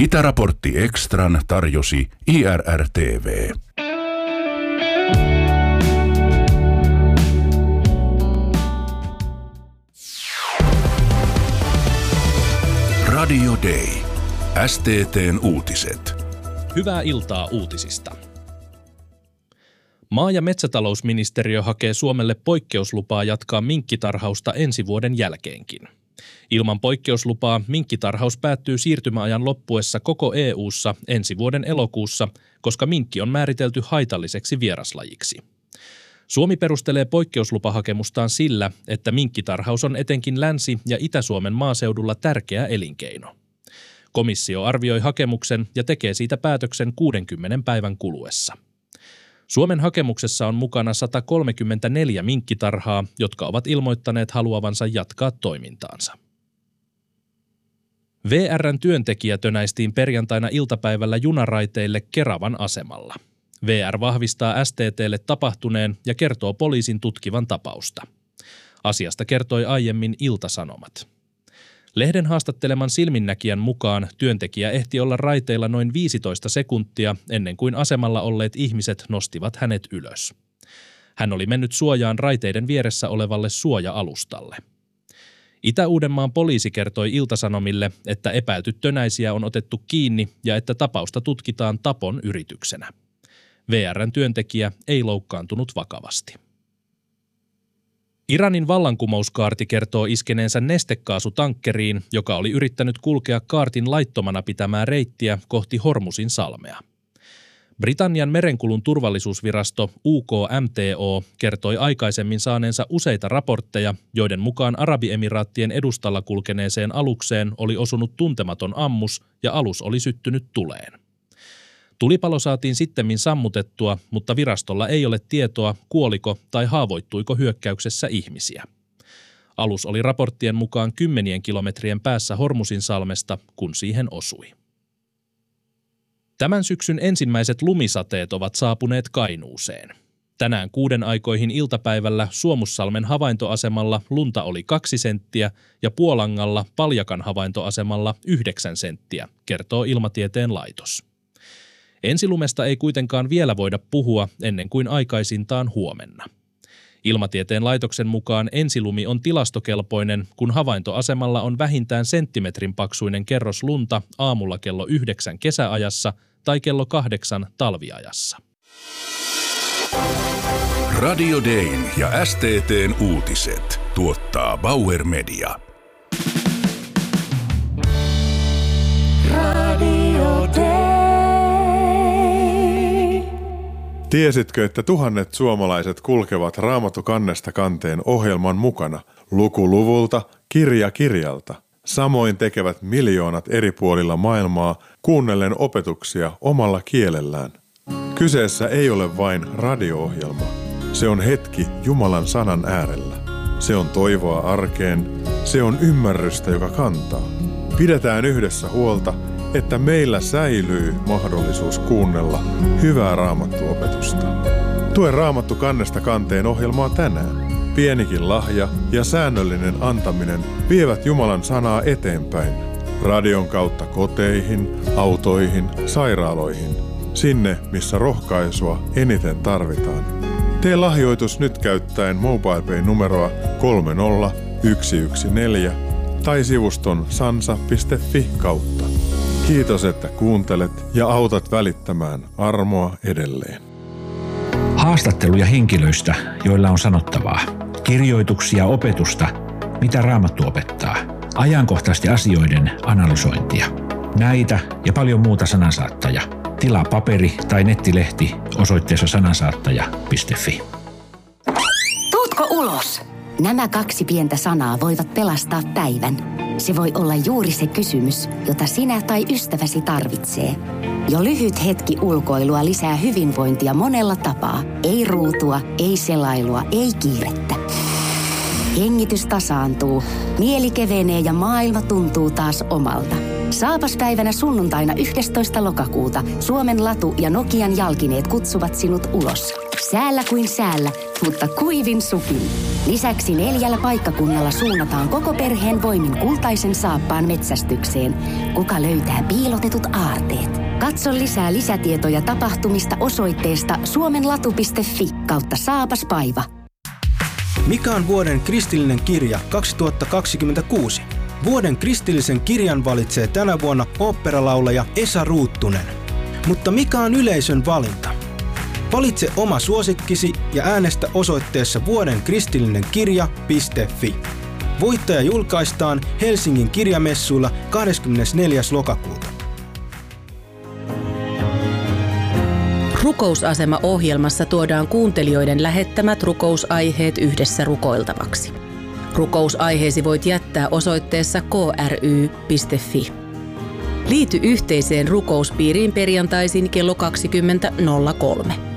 Kitaraportti Extran tarjosi IRR-TV. Radio Day. STT:n uutiset. Hyvää iltaa uutisista. Maa- ja metsätalousministeriö hakee Suomelle poikkeuslupaa jatkaa minkkitarhausta ensi vuoden jälkeenkin. Ilman poikkeuslupaa minkkitarhaus päättyy siirtymäajan loppuessa koko EU:ssa ensi vuoden elokuussa, koska minkki on määritelty haitalliseksi vieraslajiksi. Suomi perustelee poikkeuslupahakemustaan sillä, että minkkitarhaus on etenkin Länsi- ja Itä-Suomen maaseudulla tärkeä elinkeino. Komissio arvioi hakemuksen ja tekee siitä päätöksen 60 päivän kuluessa. Suomen hakemuksessa on mukana 134 minkkitarhaa, jotka ovat ilmoittaneet haluavansa jatkaa toimintaansa. VR:n työntekijä tönäistiin perjantaina iltapäivällä junaraiteille Keravan asemalla. VR vahvistaa STT:lle tapahtuneen ja kertoo poliisin tutkivan tapausta. Asiasta kertoi aiemmin Ilta-Sanomat. Lehden haastatteleman silminnäkijän mukaan työntekijä ehti olla raiteilla noin 15 sekuntia ennen kuin asemalla olleet ihmiset nostivat hänet ylös. Hän oli mennyt suojaan raiteiden vieressä olevalle suoja-alustalle. Itä-Uudenmaan poliisi kertoi Ilta-Sanomille, että epäilty tönäisiä on otettu kiinni ja että tapausta tutkitaan tapon yrityksenä. VR:n työntekijä ei loukkaantunut vakavasti. Iranin vallankumouskaarti kertoo iskeneensä nestekaasutankkeriin, joka oli yrittänyt kulkea kaartin laittomana pitämää reittiä kohti Hormusin salmea. Britannian merenkulun turvallisuusvirasto UKMTO kertoi aikaisemmin saaneensa useita raportteja, joiden mukaan Arabiemiraattien edustalla kulkeneeseen alukseen oli osunut tuntematon ammus ja alus oli syttynyt tuleen. Tulipalo saatiin sittemmin sammutettua, mutta virastolla ei ole tietoa, kuoliko tai haavoittuiko hyökkäyksessä ihmisiä. Alus oli raporttien mukaan 10 kilometrien päässä Hormusin salmesta, kun siihen osui. Tämän syksyn ensimmäiset lumisateet ovat saapuneet Kainuuseen. Tänään 6 aikoihin iltapäivällä Suomussalmen havaintoasemalla lunta oli 2 senttiä ja Puolangalla Paljakan havaintoasemalla 9 senttiä, kertoo Ilmatieteen laitos. Ensilumesta ei kuitenkaan vielä voida puhua ennen kuin aikaisintaan huomenna. Ilmatieteen laitoksen mukaan ensilumi on tilastokelpoinen, kun havaintoasemalla on vähintään senttimetrin paksuinen kerros lunta aamulla kello 9 kesäajassa tai kello 8 talviajassa. Radio Dayn ja STT:n uutiset tuottaa Bauer Media. Radio Day. Tiesitkö, että tuhannet suomalaiset kulkevat Raamattu kannesta kanteen ohjelman mukana, luku luvulta, kirja kirjalta? Samoin tekevät miljoonat eri puolilla maailmaa kuunnellen opetuksia omalla kielellään. Kyseessä ei ole vain radio-ohjelma. Se on hetki Jumalan sanan äärellä. Se on toivoa arkeen. Se on ymmärrystä, joka kantaa. Pidetään yhdessä huolta, että meillä säilyy mahdollisuus kuunnella hyvää Raamattu-opetusta. Tue Raamattu kannesta kanteen ohjelmaa tänään. Pienikin lahja ja säännöllinen antaminen vievät Jumalan sanaa eteenpäin. Radion kautta koteihin, autoihin, sairaaloihin. Sinne, missä rohkaisua eniten tarvitaan. Tee lahjoitus nyt käyttäen MobilePay-numeroa 30114 tai sivuston sansa.fi kautta. Kiitos, että kuuntelet ja autat välittämään armoa edelleen. Haastatteluja henkilöistä, joilla on sanottavaa. Kirjoituksia opetusta, mitä Raamattu opettaa. Ajankohtaisesti asioiden analysointia. Näitä ja paljon muuta Sanansaattaja. Tilaa paperi- tai nettilehti osoitteessa sanansaattaja.fi. Tuutko ulos? Nämä 2 pientä sanaa voivat pelastaa päivän. Se voi olla juuri se kysymys, jota sinä tai ystäväsi tarvitsee. Jo lyhyt hetki ulkoilua lisää hyvinvointia monella tapaa. Ei ruutua, ei selailua, ei kiirettä. Hengitys tasaantuu, mieli kevenee ja maailma tuntuu taas omalta. Saapaspäivänä sunnuntaina 11. lokakuuta Suomen Latu ja Nokian jalkineet kutsuvat sinut ulos. Säällä kuin säällä, mutta kuivin sukin. Lisäksi 4 paikkakunnalla suunnataan koko perheen voimin kultaisen saappaan metsästykseen. Kuka löytää piilotetut aarteet? Katso lisää lisätietoja tapahtumista osoitteesta suomenlatu.fi/saapaspaiva. Mikä on vuoden kristillinen kirja 2026? Vuoden kristillisen kirjan valitsee tänä vuonna oopperalaulaja Esa Ruuttunen. Mutta mikä on yleisön valinta? Valitse oma suosikkisi ja äänestä osoitteessa vuodenkristillinen-kirja.fi. Voittaja julkaistaan Helsingin kirjamessuilla 24. lokakuuta. Rukousasema-ohjelmassa tuodaan kuuntelijoiden lähettämät rukousaiheet yhdessä rukoiltavaksi. Rukousaiheesi voit jättää osoitteessa kry.fi. Liity yhteiseen rukouspiiriin perjantaisin kello 20.03.